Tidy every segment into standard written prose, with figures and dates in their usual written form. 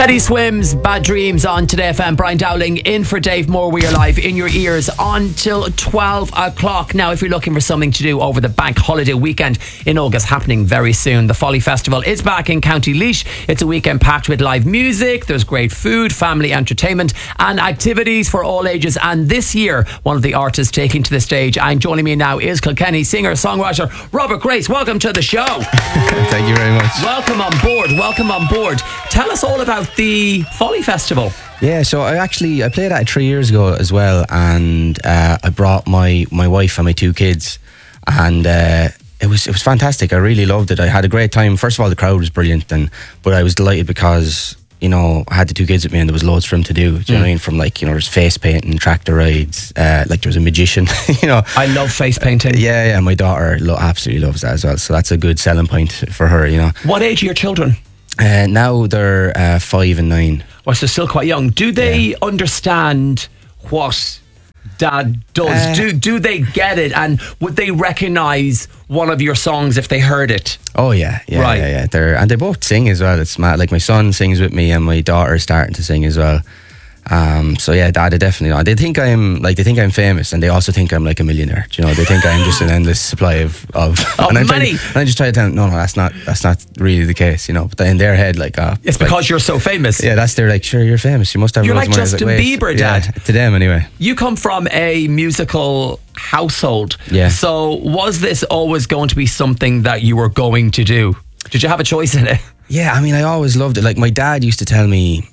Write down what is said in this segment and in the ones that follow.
Eddie Swims, Bad Dreams on Today FM. Brian Dowling in for Dave Moore. We are live in your ears until 12 o'clock. Now, if you're looking for something to do over the bank holiday weekend in August, happening very soon, the Folly Festival is back in County Laois. It's a weekend packed with live music. There's great food, family entertainment and activities for all ages. And this year, one of the artists taking to the stage and joining me now is Kilkenny singer, songwriter Robert Grace. Welcome to the show. Thank you very much. Welcome on board. Welcome on board. Tell us all about the Folly Festival. Yeah, so I played at it 3 years ago as well, and I brought my wife and my two kids, and it was fantastic. I really loved it. I had a great time. First of all, the crowd was brilliant, but I was delighted because, you know, I had the two kids with me and there was loads for them to do. Do you know what I mean? From there's face painting, tractor rides, there was a magician, you know. I love face painting. Yeah, my daughter absolutely loves that as well, so that's a good selling point for her, you know. What age are your children? Now they're 5 and 9. Well, so still quite young. Do they understand what Dad does? Do they get it? And would they recognise one of your songs if they heard it? Oh yeah. Yeah. They both sing as well. It's mad. Like, my son sings with me and my daughter's starting to sing as well. So yeah, Dad, definitely know. They think I'm famous, and they also think I'm like a millionaire. Do you know, they think I'm just an endless supply of money. And I just try to tell them, no, that's not really the case, you know. But in their head, it's because you're so famous. Yeah, they're like, sure, you're famous. You must have. You're loads like of money. Justin Bieber, Dad. Yeah, to them anyway. You come from a musical household. Yeah. So was this always going to be something that you were going to do? Did you have a choice in it? Yeah, I mean, I always loved it. Like, my dad used to tell me.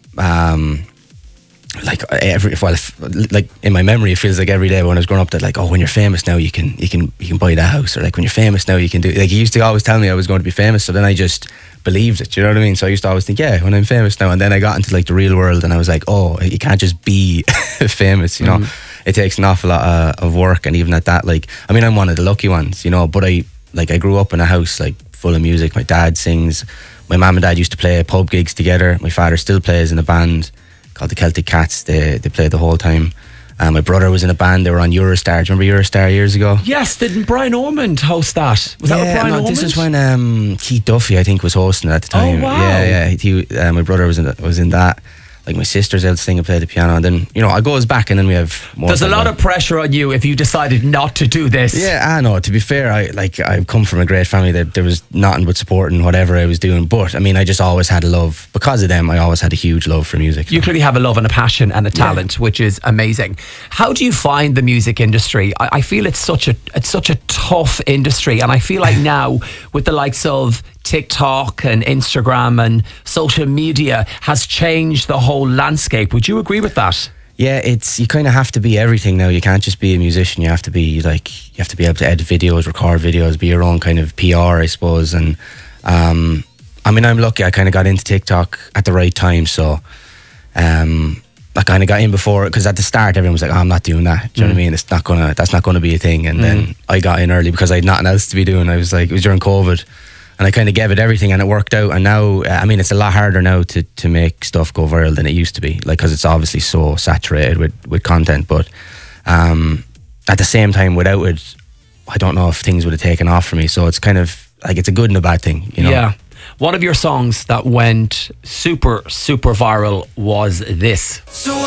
In my memory, it feels like every day when I was growing up that, like, oh, when you're famous now, you can buy that house, or like, when you're famous now, you can do. Like, he used to always tell me I was going to be famous, so then I just believed it. You know what I mean? So I used to always think, yeah, when I'm famous now, and then I got into like the real world, and I was like, oh, you can't just be famous. You know, it takes an awful lot of work, and even at that, like, I mean, I'm one of the lucky ones, you know. But I grew up in a house like full of music. My dad sings. My mum and dad used to play pub gigs together. My father still plays in a band called the Celtic Cats. They played the whole time. My brother was in a band. They were on Eurostar. Do you remember Eurostar years ago? Yes, didn't Brian Ormond host that? Was that with Brian Ormond? This is when Keith Duffy, I think, was hosting it at the time. Oh, wow. Yeah. My brother was in that. Like, my sister's able to sing and play the piano, and then, you know, I goes back, and then we have more. There's a lot of pressure on you if you decided not to do this. Yeah, I know. To be fair, I come from a great family. There was nothing but support in whatever I was doing. But I mean, I just always had a love because of them. I always had a huge love for music. You clearly have a love and a passion and a talent, which is amazing. How do you find the music industry? I feel it's such a tough industry, and I feel like now with the likes of TikTok and Instagram and social media has changed the whole landscape. Would you agree with that? Yeah, you kind of have to be everything now. You can't just be a musician. You have to be able to edit videos, record videos, be your own kind of PR, I suppose. And I mean, I'm lucky. I kind of got into TikTok at the right time, so I kind of got in before, because at the start everyone was like, oh, I'm not doing that. Do you know what I mean? That's not gonna be a thing. And then I got in early because I had nothing else to be doing. I was like, it was during COVID. And I kind of gave it everything, and it worked out. And now, I mean, it's a lot harder now to make stuff go viral than it used to be, like, because it's obviously so saturated with content. But at the same time, without it, I don't know if things would have taken off for me. So it's kind of like, it's a good and a bad thing, you know? Yeah. One of your songs that went super, super viral was this. So